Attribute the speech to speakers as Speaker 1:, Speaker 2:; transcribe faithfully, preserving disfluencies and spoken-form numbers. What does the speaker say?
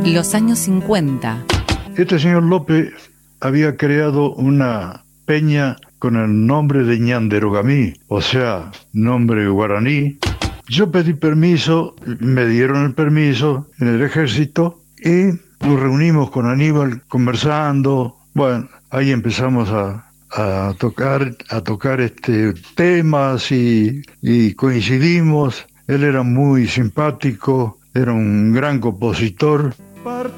Speaker 1: Los años cincuenta.
Speaker 2: Este señor López había creado una peña con el nombre de Ñanderogamí, o sea, nombre guaraní. Yo pedí permiso, me dieron el permiso en el ejército y nos reunimos con Aníbal conversando. Bueno, ahí empezamos a, a tocar, a tocar este temas y, y coincidimos. Él era muy simpático, era un gran compositor.